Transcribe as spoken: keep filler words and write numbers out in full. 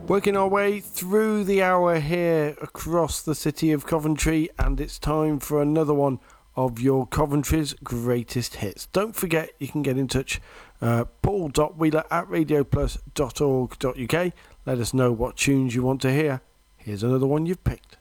Working our way through the hour here across the city of Coventry, and it's time for another one of your Coventry's greatest hits. Don't forget you can get in touch, uh, paul dot wheeler at radio plus dot org dot uk. Let us know what tunes you want to hear. Here's another one you've picked.